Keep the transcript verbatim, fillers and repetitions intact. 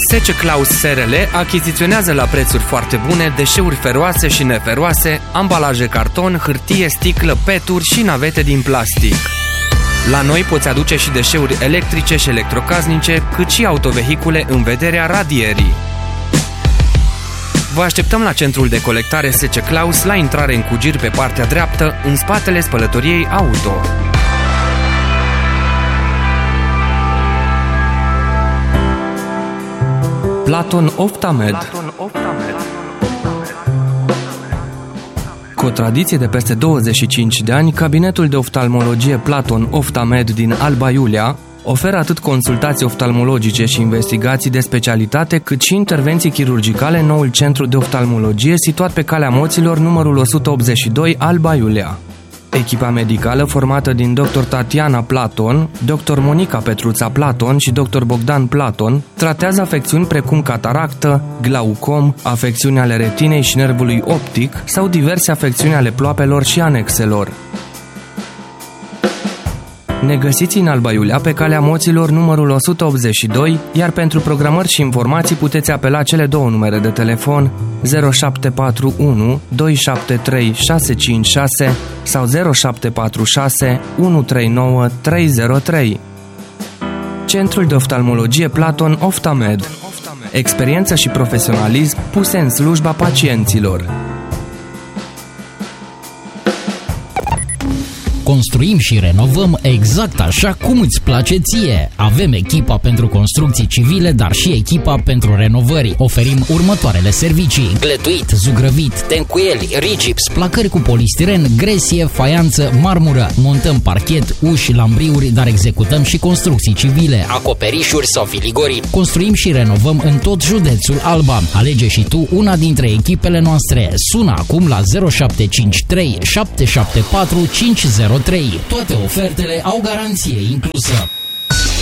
S C Claus S R L achiziționează la prețuri foarte bune deșeuri feroase și neferoase, ambalaje carton, hârtie, sticlă, peturi și navete din plastic. La noi poți aduce și deșeuri electrice și electrocasnice, cât și autovehicule în vederea radierii. Vă așteptăm la centrul de colectare S C Claus, la intrare în Cugir pe partea dreaptă, în spatele spălătoriei auto. Platon Oftamed. Cu o tradiție de peste douăzeci și cinci de ani, cabinetul de oftalmologie Platon Oftamed din Alba Iulia oferă atât consultații oftalmologice și investigații de specialitate, cât și intervenții chirurgicale în noul centru de oftalmologie situat pe Calea Moților, numărul o sută optzeci și doi, Alba Iulia. Echipa medicală formată din doctor Tatiana Platon, doctor Monica Petruța Platon și doctor Bogdan Platon tratează afecțiuni precum cataractă, glaucom, afecțiuni ale retinei și nervului optic sau diverse afecțiuni ale ploapelor și anexelor. Ne găsiți în Alba Iulia pe Calea Moților, numărul o sută optzeci și doi, iar pentru programări și informații puteți apela cele două numere de telefon zero șapte patru unu doi șapte trei șase cinci șase sau zero șapte patru șase unu trei nouă trei zero trei. Centrul de oftalmologie Platon Oftamed. Experiență și profesionalism puse în slujba pacienților. Construim și renovăm exact așa cum îți place ție. Avem echipa pentru construcții civile, dar și echipa pentru renovări. Oferim următoarele servicii: gletuit, zugrăvit, tencuieli, rigips, placări cu polistiren, gresie, faianță, marmură. Montăm parchet, uși, lambriuri, dar executăm și construcții civile, acoperișuri sau filigorii. Construim și renovăm în tot județul Alba. Alege și tu una dintre echipele noastre. Sună acum la zero șapte cinci trei șapte șapte patru cinci zero trei. Toate ofertele au garanție inclusă.